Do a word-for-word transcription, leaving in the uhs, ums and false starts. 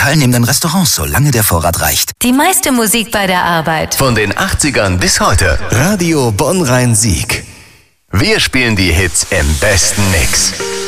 teilnehmenden Restaurants, solange der Vorrat reicht. Die meiste Musik bei der Arbeit. Von den achtzigern bis heute. Radio Bonn-Rhein-Sieg. Wir spielen die Hits im besten Mix.